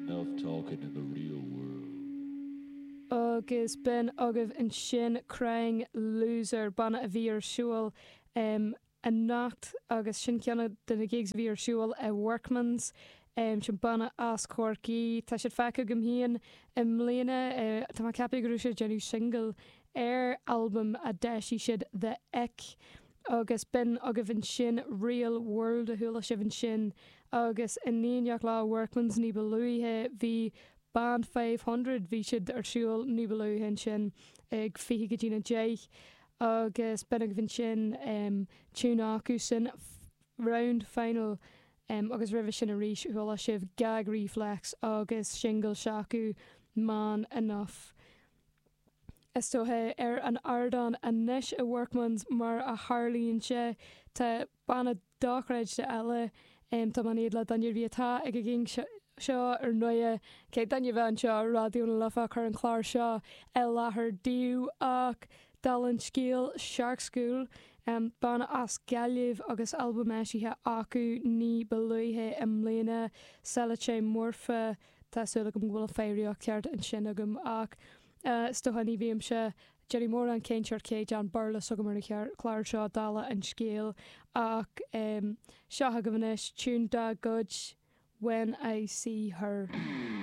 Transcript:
Enough talking in the real world. Agus ben agah an sin crying loser banna a bhí ar siúil a nacht agus sin ceanna duna gigs bhí ar siúil a Workmans sin banna as Corky tá siad fecha go mhíon mléana tá má ceappa go sé genú single album a deisí siad The Eck agus ben agah an sin Real World a thula sibh an sin agus in níonach lá Workmans ní beluíthe bhí Band 500 bhí siad ar siúil ní beluíthe sin ag fihi go dtína déich agus ben agah an sin túna acu sin round final agus rih sin a ríis thula sibh Gag Reflex agus single seacu Man Enough. Is tóthe ar an ardan a neis a Workmans mar a Harlíonn sé tá banna dáchreid de eile tá man iad le dainir bhítá ag a gin seo ar nua cé daine bheith an seo radioúna lefa chu an chláir seo e láthair díú ach dal an scíal Shark School banna as gaillimh agus album éisithe acu ní beluíthe am mléana sela sé mórfa tásúla go bhfuil féiríocht ceart an sin agam ach stocha ní bhíam se Jerry mór an céintear céid an barla so go mar chláir seo dala an scéal ach seo go bhanis tún da good When I See Her.